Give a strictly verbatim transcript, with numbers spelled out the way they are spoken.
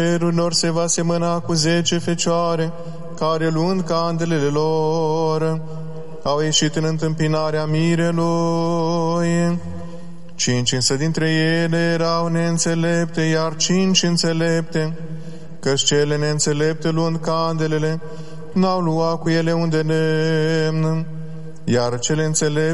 cerurilor se va semăna cu zece fecioare, care luând candelele lor, au ieșit în întâmpinarea mirelui. Cinci însă dintre ele erau neînțelepte, iar cinci înțelepte, căci cele neînțelepte, luând candelele, n-au luat cu ele un de lemn, iar cele înțelepte